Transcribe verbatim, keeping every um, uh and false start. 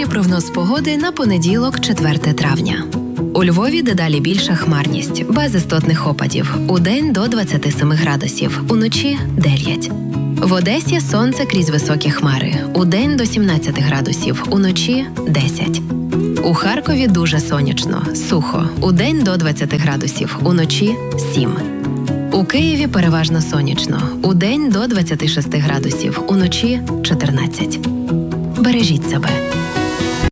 Львові прогноз погоди на понеділок, четверте травня. У Львові дедалі більша хмарність, без істотних опадів. Удень до двадцяти семи градусів, уночі – дев'ять. В Одесі сонце крізь високі хмари. Удень до сімнадцяти градусів, уночі – десять. У Харкові дуже сонячно, сухо. Удень до двадцяти градусів, уночі – сім. У Києві переважно сонячно. Удень до двадцяти шести градусів, уночі – чотирнадцять. Бережіть себе.